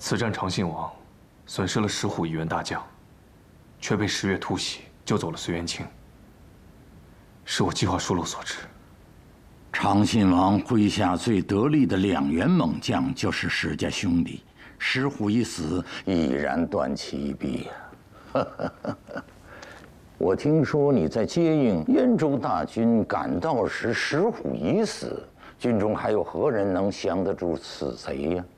此战长信王损失了石虎一员大将，却被10月突袭救走了隋元清，是我计划疏漏所致。 长信王麾下最得力的2员猛将就是石家兄弟，石虎一死，已然断其一臂呀！我听说你在接应燕州大军赶到时，石虎已死，军中还有何人能降得住此贼呀？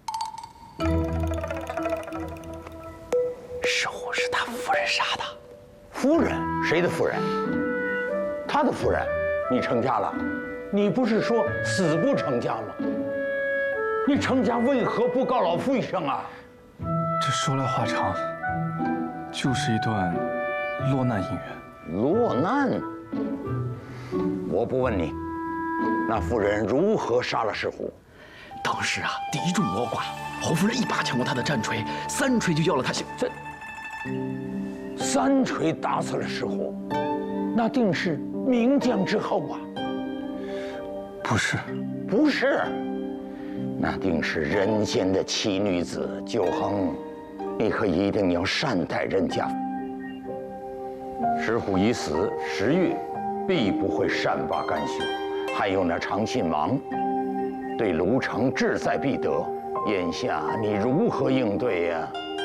石虎是他夫人杀的。 夫人？谁的夫人？他的夫人？你成家了？你不是说死不成家吗？你成家为何不告老夫一声啊？ 这说来话长，就是一段落难姻缘。 落难？我不问你，那妇人如何杀了石虎？ 当时啊，敌众我寡，侯夫人一把抢过他的战锤，3锤就要了他性。这 3锤打死了石虎，那定是名将之后啊！ 不是， 不是，那定是人间的奇女子九恒，你可一定要善待人家。石虎已死，10月必不会善罢甘休。还有那长信王，对卢城志在必得，眼下你如何应对呀？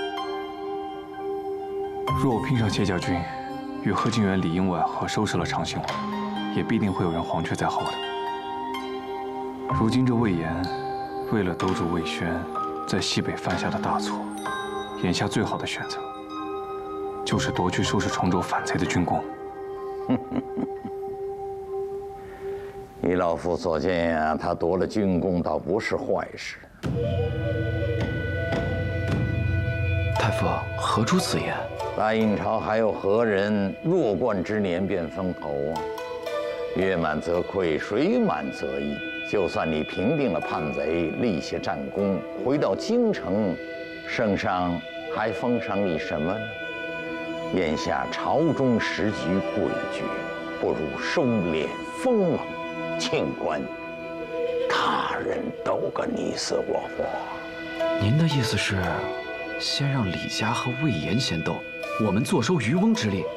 若我拼上谢家军，与贺靖元里应外合收拾了长信王，也必定会有人黄雀在后的。如今这魏延，为了兜住魏宣在西北犯下的大错，眼下最好的选择，就是夺去收拾崇州反贼的军功。 依老夫所见呀，他夺了军功倒不是坏事。 太傅何出此言？ 大印朝还有何人弱冠之年便封侯啊？月满则亏，水满则溢。就算你平定了叛贼，立下战功，回到京城，圣上还封赏你什么呢？眼下朝中时局诡谲，不如收敛锋芒，清官他人斗个你死我活。 您的意思是，先让李家和魏延先斗，我们坐收渔翁之利？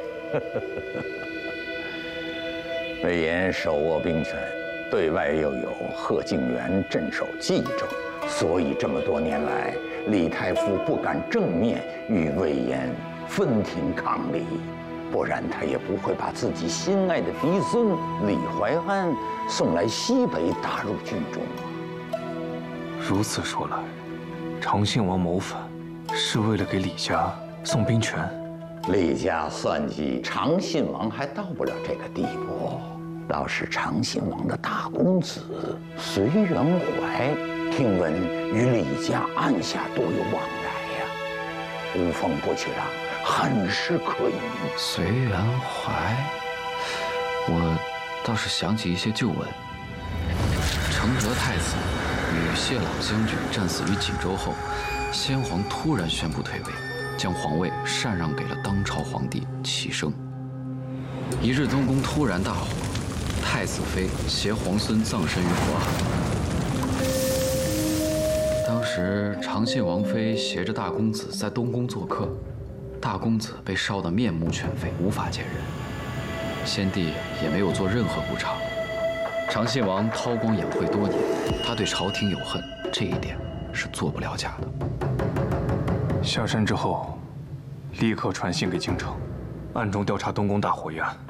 魏延手握兵权，对外又有贺敬元镇守冀州，所以这么多年来，李太傅不敢正面与魏延分庭抗礼，不然他也不会把自己心爱的嫡孙李怀安送来西北打入军中。 如此说来，长信王谋反是为了给李家送兵权？ 李家算计长信王还到不了这个地步，倒是长信王的大公子隋元怀，听闻与李家暗下多有往来呀，无风不起浪，很是可疑。 隋元怀，我倒是想起一些旧闻。承德太子与谢朗将军战死于锦州后，先皇突然宣布退位，将皇位禅让给了当朝皇帝启生。一日东宫突然大火，太子妃携皇孙葬身于火海。当时长信王妃携着大公子在东宫做客，大公子被烧得面目全非，无法见人。先帝也没有做任何补偿。长信王韬光养晦多年，他对朝廷有恨，这一点是做不了假的。 下山之后，立刻传信给京城，暗中调查东宫大火一案。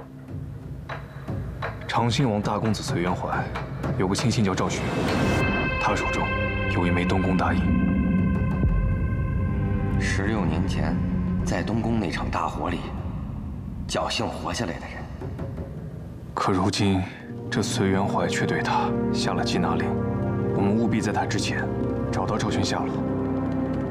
长信王大公子隋元怀有个亲信叫赵旭，他手中有一枚东宫大印。 16年前，在东宫那场大火里，侥幸活下来的人。 可如今，这隋元怀却对他下了缉拿令，我们务必在他之前找到赵轩下落。